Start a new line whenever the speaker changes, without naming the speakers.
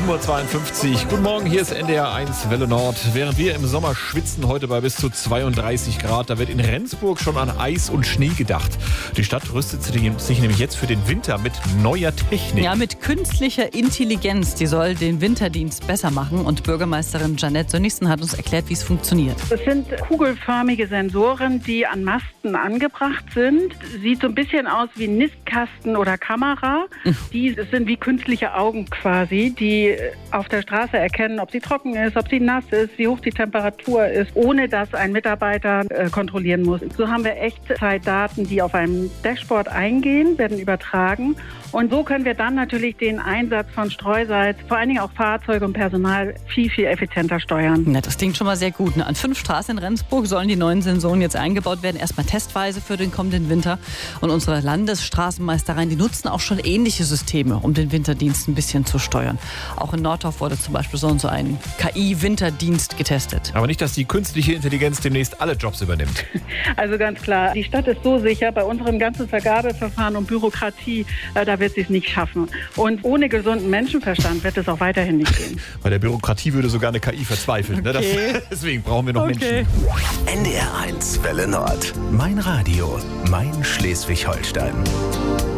7:52 Uhr. Guten Morgen, hier ist NDR 1 Welle Nord. Während wir im Sommer schwitzen, heute bei bis zu 32 Grad, da wird in Rendsburg schon an Eis und Schnee gedacht. Die Stadt rüstet sich nämlich jetzt für den Winter mit neuer Technik.
Ja, mit künstlicher Intelligenz. Die soll den Winterdienst besser machen. Und Bürgermeisterin Jeanette Sönnigsen hat uns erklärt, wie es funktioniert.
Das sind kugelförmige Sensoren, die an Masten angebracht sind. Sieht so ein bisschen aus wie ein Nistkasten oder Kamera. Die sind wie künstliche Augen quasi, die auf der Straße erkennen, ob sie trocken ist, ob sie nass ist, wie hoch die Temperatur ist, ohne dass ein Mitarbeiter kontrollieren muss. So haben wir Echtzeitdaten, die auf einem Dashboard eingehen, werden übertragen. Und so können wir dann natürlich den Einsatz von Streusalz, vor allen Dingen auch Fahrzeuge und Personal, viel, viel effizienter steuern.
Na, das klingt schon mal sehr gut. An 5 Straßen in Rendsburg sollen die neuen Sensoren jetzt eingebaut werden. Erstmal testweise für den kommenden Winter. Und unsere Landesstraßenmeistereien, die nutzen auch schon ähnliche Systeme, um den Winterdienst ein bisschen zu steuern. Auch in Nordorf wurde zum Beispiel so ein KI-Winterdienst getestet.
Aber nicht, dass die künstliche Intelligenz demnächst alle Jobs übernimmt.
Also ganz klar, die Stadt ist so sicher, bei unserem ganzen Vergabeverfahren und Bürokratie, da wird sie es nicht schaffen. Und ohne gesunden Menschenverstand wird es auch weiterhin nicht gehen.
Bei der Bürokratie würde sogar eine KI verzweifeln.
Okay.
Ne? Deswegen brauchen wir noch Menschen.
NDR 1 Welle Nord. Mein Radio, mein Schleswig-Holstein.